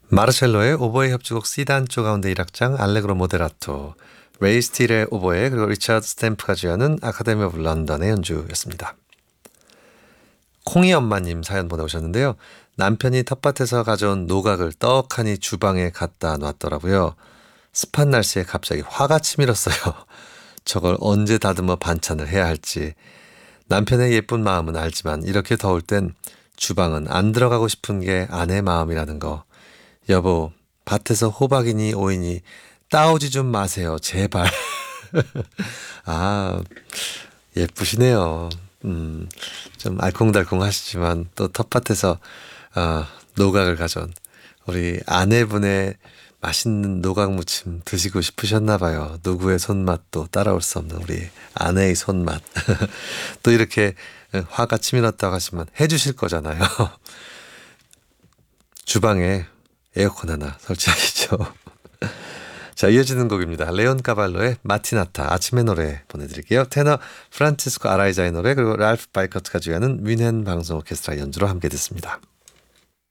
마르첼로의 오보에 협주곡 C단조 가운데 1악장 알레그로 모데라토, 레이 스틸의 오보에 그리고 리차드 스탬프가 주연은 아카데미 오브 런던의 연주였습니다. 콩이 엄마님 사연 보내오셨는데요. 남편이 텃밭에서 가져온 노각을 떡하니 주방에 갖다 놨더라고요. 습한 날씨에 갑자기 화가 치밀었어요. 저걸 언제 다듬어 반찬을 해야 할지. 남편의 예쁜 마음은 알지만 이렇게 더울 땐 주방은 안 들어가고 싶은 게 아내 마음이라는 거. 여보, 밭에서 호박이니 오이니 따오지 좀 마세요. 제발. 아, 예쁘시네요. 좀 알콩달콩 하시지만 또 텃밭에서 노각을 가져온 우리 아내분의 맛있는 노각 무침 드시고 싶으셨나 봐요. 누구의 손맛도 따라올 수 없는 우리 아내의 손맛. 또 이렇게 화가 치밀었다고 하시면 해주실 거잖아요. 주방에 에어컨 하나 설치하시죠. 자, 이어지는 곡입니다. 레온 카발로의 마티나타 아침의 노래 보내드릴게요. 테너 프란치스코 아라이자의 노래 그리고 랄프 바이커트가 주연은 뮌헨 방송 오케스트라 연주로 함께 듣습니다.